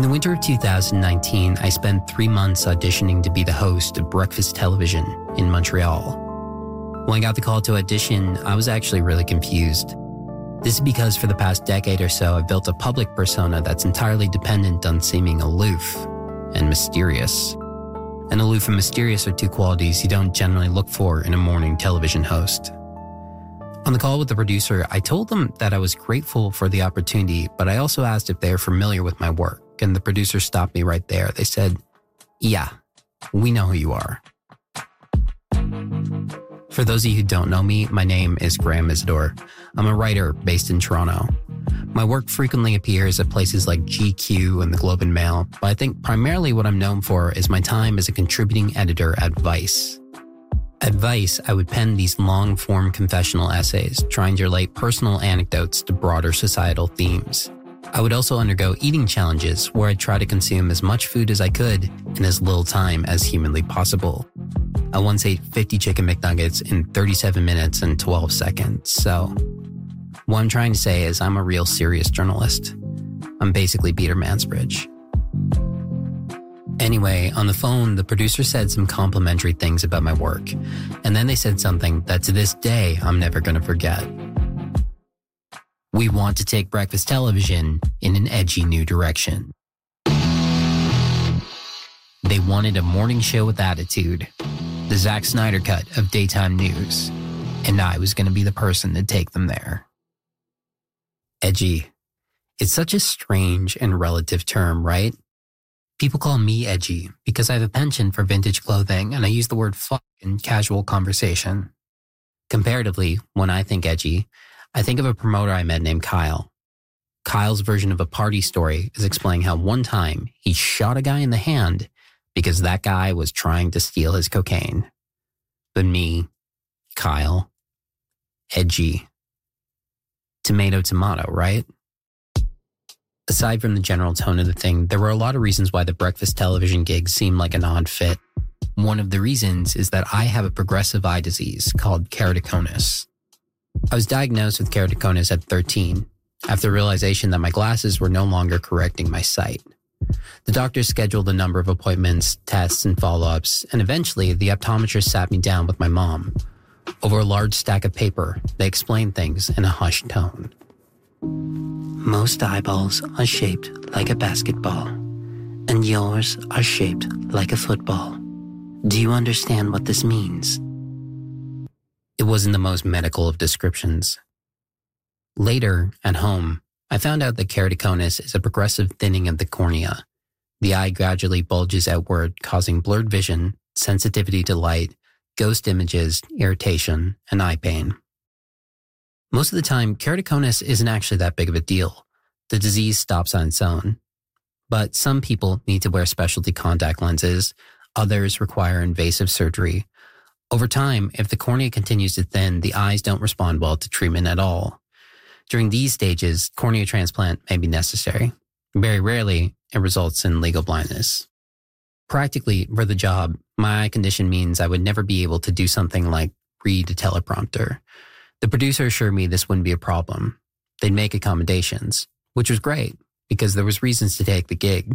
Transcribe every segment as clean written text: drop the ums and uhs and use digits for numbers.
In the winter of 2019, I spent 3 months auditioning to be the host of breakfast television in Montreal. When I got the call to audition, I was actually really confused. This is because for the past decade or so, I've built a public persona that's entirely dependent on seeming aloof and mysterious. And aloof and mysterious are two qualities you don't generally look for in a morning television host. On the call with the producer, I told them that I was grateful for the opportunity, but I also asked if they are familiar with my work, and the producer stopped me right there. They said, "Yeah, we know who you are." For those of you who don't know me, my name is Graham Isidore. I'm a writer based in Toronto. My work frequently appears at places like GQ and the Globe and Mail, but I think primarily what I'm known for is my time as a contributing editor at Vice. At Vice, I would pen these long-form confessional essays, trying to relate personal anecdotes to broader societal themes. I would also undergo eating challenges where I'd try to consume as much food as I could in as little time as humanly possible. I once ate 50 chicken McNuggets in 37 minutes and 12 seconds, so what I'm trying to say is I'm a real serious journalist. I'm basically Peter Mansbridge. Anyway, on the phone, the producer said some complimentary things about my work, and then they said something that to this day I'm never going to forget. "We want to take breakfast television in an edgy new direction." They wanted a morning show with attitude, the Zack Snyder cut of daytime news, and I was going to be the person to take them there. Edgy. It's such a strange and relative term, right? People call me edgy because I have a penchant for vintage clothing and I use the word fuck in casual conversation. Comparatively, when I think edgy, I think of a promoter I met named Kyle. Kyle's version of a party story is explaining how one time he shot a guy in the hand because that guy was trying to steal his cocaine. But me, Kyle, edgy. Tomato, tomato, right? Aside from the general tone of the thing, there were a lot of reasons why the breakfast television gig seemed like an odd fit. One of the reasons is that I have a progressive eye disease called keratoconus. I was diagnosed with keratoconus at 13, after the realization that my glasses were no longer correcting my sight. The doctor scheduled a number of appointments, tests, and follow-ups, and eventually the optometrist sat me down with my mom. Over a large stack of paper, they explained things in a hushed tone. "Most eyeballs are shaped like a basketball, and yours are shaped like a football. Do you understand what this means?" It wasn't the most medical of descriptions. Later, at home, I found out that keratoconus is a progressive thinning of the cornea. The eye gradually bulges outward, causing blurred vision, sensitivity to light, ghost images, irritation, and eye pain. Most of the time, keratoconus isn't actually that big of a deal. The disease stops on its own. But some people need to wear specialty contact lenses. Others require invasive surgery. Over time, if the cornea continues to thin, the eyes don't respond well to treatment at all. During these stages, cornea transplant may be necessary. Very rarely, it results in legal blindness. Practically, for the job, my eye condition means I would never be able to do something like read a teleprompter. The producer assured me this wouldn't be a problem. They'd make accommodations, which was great because there was reasons to take the gig.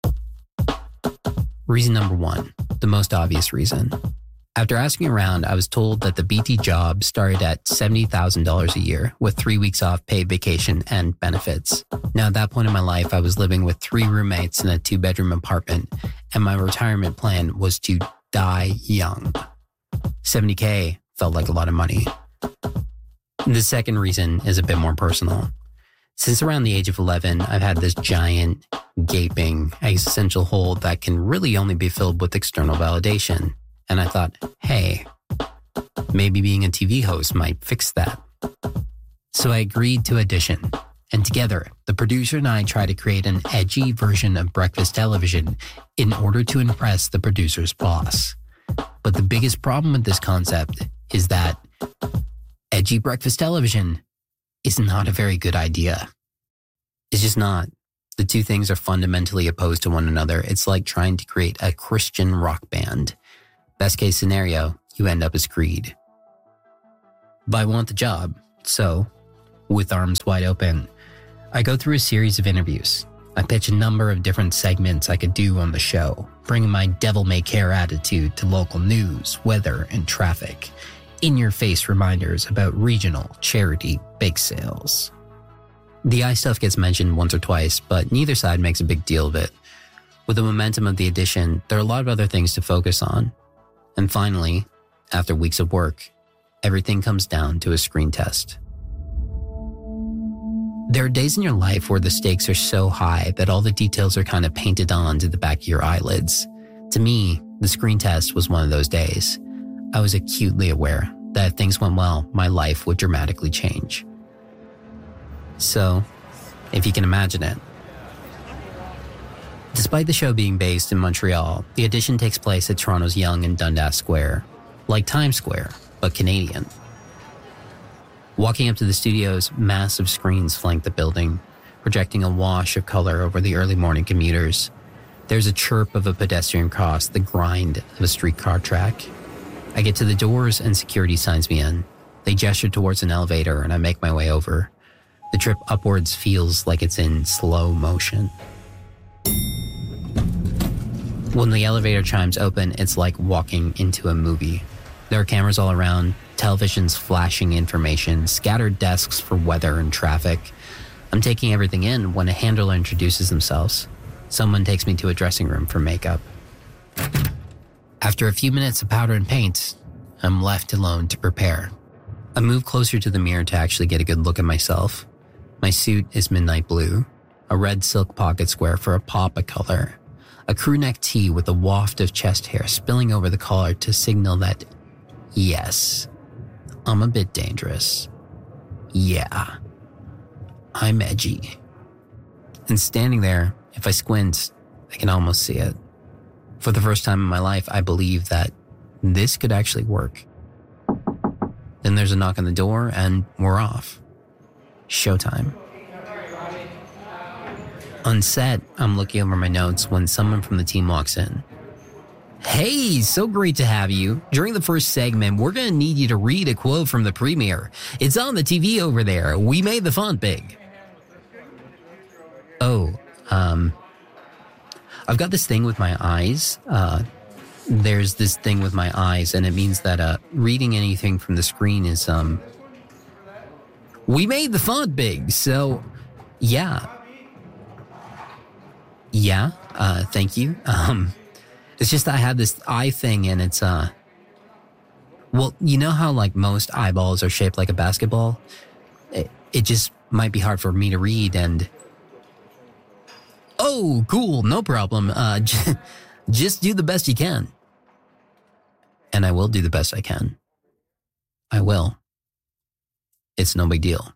Reason number one, the most obvious reason. After asking around, I was told that the BT job started at $70,000 a year with 3 weeks off paid vacation and benefits. Now, at that point in my life, I was living with 3 roommates in a 2-bedroom apartment, and my retirement plan was to die young. $70K felt like a lot of money. The second reason is a bit more personal. Since around the age of 11, I've had this giant, gaping, existential hole that can really only be filled with external validation. And I thought, hey, maybe being a TV host might fix that. So I agreed to audition. And together, the producer and I tried to create an edgy version of breakfast television in order to impress the producer's boss. But the biggest problem with this concept is that edgy breakfast television is not a very good idea. It's just not. The two things are fundamentally opposed to one another. It's like trying to create a Christian rock band. Best case scenario, you end up as Creed. But I want the job, so, with arms wide open, I go through a series of interviews. I pitch a number of different segments I could do on the show, bringing my devil-may-care attitude to local news, weather, and traffic. In-your-face reminders about regional charity bake sales. The eye stuff gets mentioned once or twice, but neither side makes a big deal of it. With the momentum of the edition, there are a lot of other things to focus on. And finally, after weeks of work, everything comes down to a screen test. There are days in your life where the stakes are so high that all the details are kind of painted on to the back of your eyelids. To me, the screen test was one of those days. I was acutely aware that if things went well, my life would dramatically change. So, if you can imagine it. Despite the show being based in Montreal, the edition takes place at Toronto's Yonge and Dundas Square, like Times Square, but Canadian. Walking up to the studio's massive screens flank the building, projecting a wash of color over the early morning commuters. There's a chirp of a pedestrian across the grind of a streetcar track. I get to the doors and security signs me in. They gesture towards an elevator and I make my way over. The trip upwards feels like it's in slow motion. When the elevator chimes open, it's like walking into a movie. There are cameras all around, televisions flashing information, scattered desks for weather and traffic. I'm taking everything in when a handler introduces themselves. Someone takes me to a dressing room for makeup. After a few minutes of powder and paint, I'm left alone to prepare. I move closer to the mirror to actually get a good look at myself. My suit is midnight blue, a red silk pocket square for a pop of color, a crew neck tee with a waft of chest hair spilling over the collar to signal that, yes, I'm a bit dangerous. Yeah, I'm edgy. And standing there, if I squint, I can almost see it. For the first time in my life, I believe that this could actually work. Then there's a knock on the door and we're off. Showtime. On set, I'm looking over my notes when someone from the team walks in. Hey, so great to have you. During the first segment, we're going to need you to read a quote from the premiere. It's on the TV over there. We made the font big. I've got this thing with my eyes. There's this thing with my eyes, and it means that reading anything from the screen is, we made the font big, so, yeah. Yeah, thank you. It's just that I have this eye thing, and it's, well, you know how, like, most eyeballs are shaped like a basketball? It just might be hard for me to read, and... Oh, cool, no problem. Just do the best you can. And I will do the best I can. I will. It's no big deal.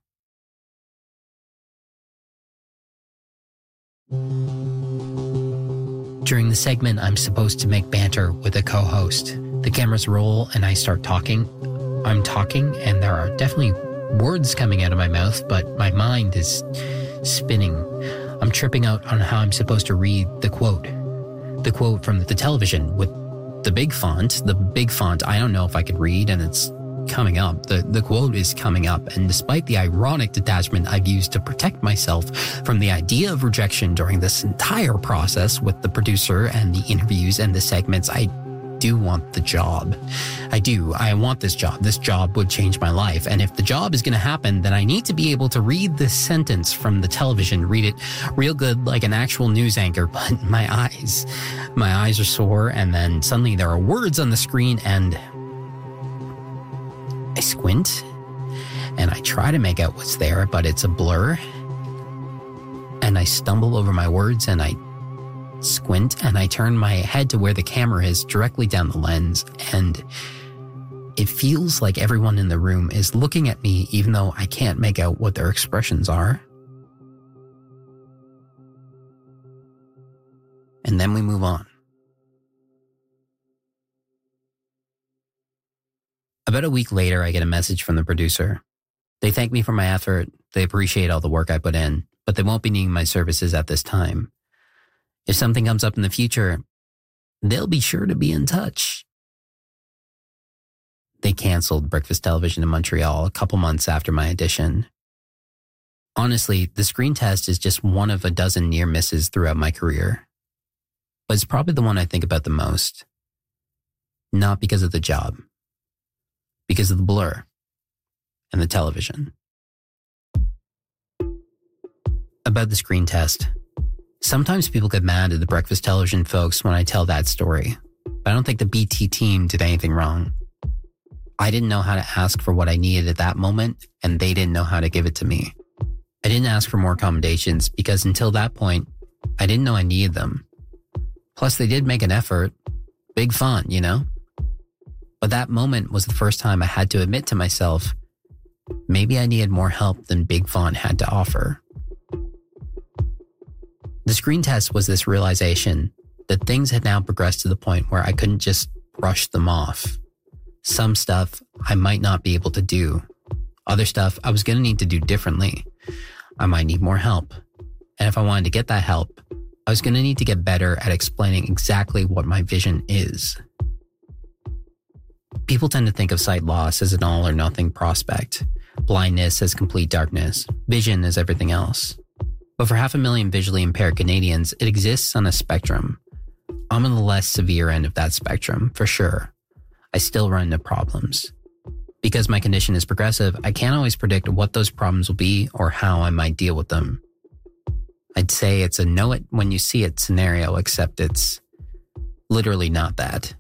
During the segment, I'm supposed to make banter with a co-host. The cameras roll and I start talking. I'm talking and there are definitely words coming out of my mouth, but my mind is spinning. I'm tripping out on how I'm supposed to read the quote. The quote from the television with the big font. The big font, I don't know if I could read, and it's coming up. The quote is coming up, and despite the ironic detachment I've used to protect myself from the idea of rejection during this entire process with the producer and the interviews and the segments, I do want the job. I do. I want this job. This job would change my life. And if the job is going to happen, then I need to be able to read this sentence from the television, read it real good like an actual news anchor. But my eyes are sore. And then suddenly there are words on the screen and I squint and I try to make out what's there, but it's a blur. And I stumble over my words and I squint and I turn my head to where the camera is directly down the lens, and it feels like everyone in the room is looking at me even though I can't make out what their expressions are. And then we move on. About a week later, I get a message from the producer. They thank me for my effort, they appreciate all the work I put in, but they won't be needing my services at this time. If something comes up in the future, they'll be sure to be in touch. They canceled Breakfast Television in Montreal a couple months after my audition. Honestly, the screen test is just one of a dozen near misses throughout my career. But it's probably the one I think about the most. Not because of the job, because of the blur and the television. About the screen test. Sometimes people get mad at the breakfast television folks when I tell that story, but I don't think the BT team did anything wrong. I didn't know how to ask for what I needed at that moment, and they didn't know how to give it to me. I didn't ask for more accommodations because until that point, I didn't know I needed them. Plus, they did make an effort. Big fun, you know? But that moment was the first time I had to admit to myself, maybe I needed more help than Big Font had to offer. The screen test was this realization that things had now progressed to the point where I couldn't just brush them off. Some stuff I might not be able to do. Other stuff I was going to need to do differently. I might need more help. And if I wanted to get that help, I was going to need to get better at explaining exactly what my vision is. People tend to think of sight loss as an all or nothing prospect, blindness as complete darkness, vision as everything else. But for 500,000 visually impaired Canadians, it exists on a spectrum. I'm on the less severe end of that spectrum, for sure. I still run into problems. Because my condition is progressive, I can't always predict what those problems will be or how I might deal with them. I'd say it's a know it when you see it scenario, except it's literally not that.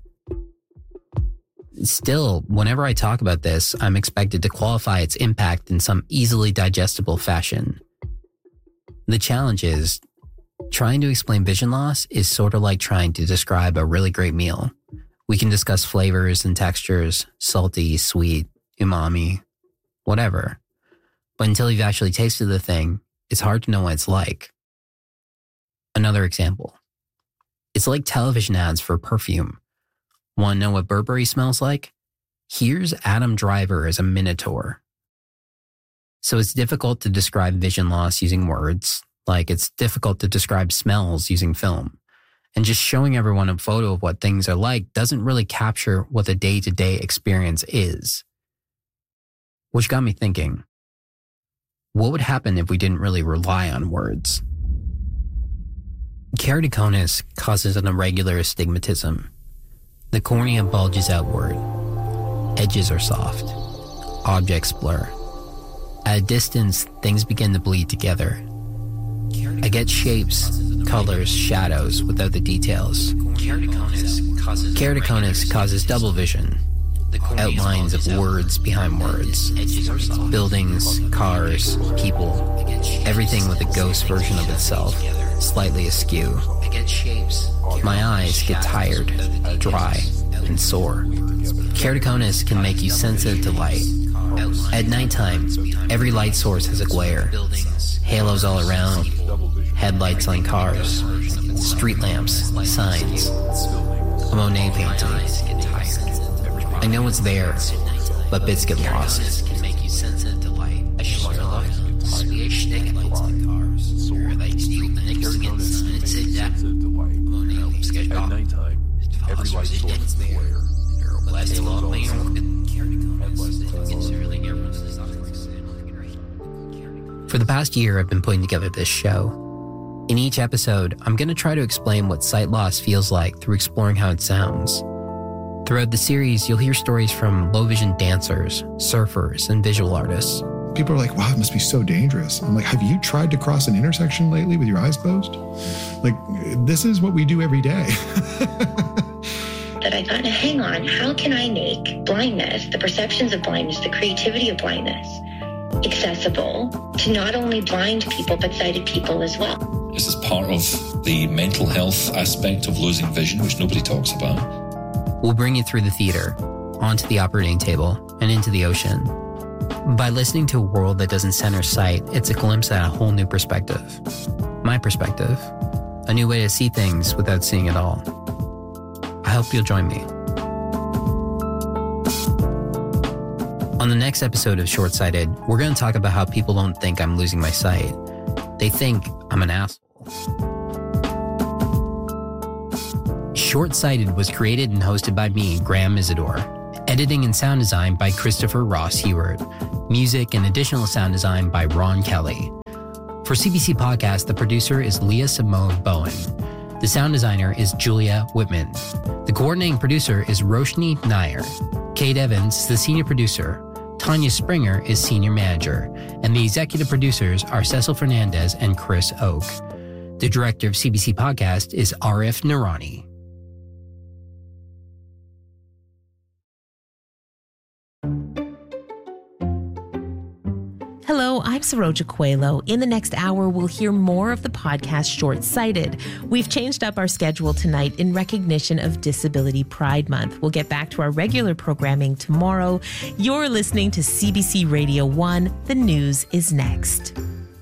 Still, whenever I talk about this, I'm expected to qualify its impact in some easily digestible fashion. The challenge is, trying to explain vision loss is sort of like trying to describe a really great meal. We can discuss flavors and textures, salty, sweet, umami, whatever. But until you've actually tasted the thing, it's hard to know what it's like. Another example. It's like television ads for perfume. Want to know what Burberry smells like? Here's Adam Driver as a Minotaur. So it's difficult to describe vision loss using words, like it's difficult to describe smells using film. And just showing everyone a photo of what things are like doesn't really capture what the day-to-day experience is. Which got me thinking, what would happen if we didn't really rely on words? Keratoconus causes an irregular astigmatism. The cornea bulges outward. Edges are soft. Objects blur. At a distance, things begin to bleed together. I get shapes, colors, shadows without the details. Keratoconus causes double vision. Outlines of words behind words. Buildings, cars, people. Everything with a ghost version of itself, slightly askew. My eyes get tired, dry, and sore. Keratoconus can make you sensitive to light. At nighttime, every light source has a glare. Halos all around, headlights on cars, street lamps, signs, a Monet painting. I know it's there, but bits get lost. At nighttime, every light source is a glare. For the past year, I've been putting together this show. In each episode, I'm going to try to explain what sight loss feels like through exploring how it sounds. Throughout the series, you'll hear stories from low vision dancers, surfers, and visual artists. People are like, wow, it must be so dangerous. I'm like, have you tried to cross an intersection lately with your eyes closed? Like, this is what we do every day. That I thought, hang on, how can I make blindness, the perceptions of blindness, the creativity of blindness, accessible to not only blind people, but sighted people as well? This is part of the mental health aspect of losing vision, which nobody talks about. We'll bring you through the theater, onto the operating table, and into the ocean. By listening to a world that doesn't center sight, it's a glimpse at a whole new perspective. My perspective. A new way to see things without seeing it all. I hope you'll join me. On the next episode of Short-Sighted, we're going to talk about how people don't think I'm losing my sight. They think I'm an asshole. Short-Sighted was created and hosted by me, Graham Isidore. Editing and sound design by Christopher Ross Heward. Music and additional sound design by Ron Kelly. For CBC Podcast, the producer is Leah Simone Bowen. The sound designer is Julia Whitman. The coordinating producer is Roshni Nair. Kate Evans is the senior producer. Tanya Springer is senior manager. And the executive producers are Cecil Fernandez and Chris Oak. The director of CBC Podcast is Arif Nurani. Hello, I'm Saroja Coelho. In the next hour, we'll hear more of the podcast Short-Sighted. We've changed up our schedule tonight in recognition of Disability Pride Month. We'll get back to our regular programming tomorrow. You're listening to CBC Radio 1. The news is next.